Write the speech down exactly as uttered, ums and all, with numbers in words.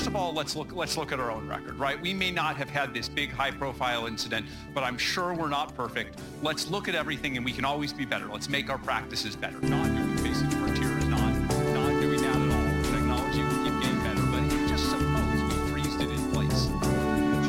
of all, let's look let's look at our own record, right? We may not have had this big high-profile incident, but I'm sure we're not perfect. Let's look at everything, and we can always be better. Let's make our practices better. Not doing basic criteria.